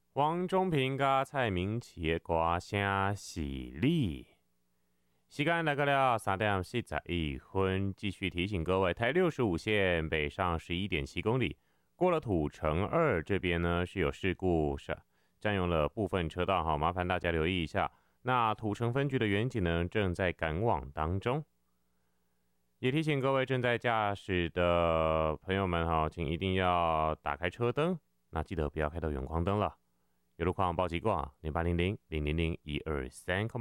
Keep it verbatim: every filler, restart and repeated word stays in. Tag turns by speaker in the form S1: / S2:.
S1: 王中平甲蔡明启的歌声是你。时间来到了三点四十一分，继续提醒各位，台六十五线北上十一点七公里，过了土城二这边呢是有事故，是占用了部分车道，好，麻烦大家留意一下。那土城分局的员警呢正在赶往当中，也提醒各位正在驾驶的朋友们哈，请一定要打开车灯，那记得不要开到远光灯了。有路况报急挂零八零零零零零一二三。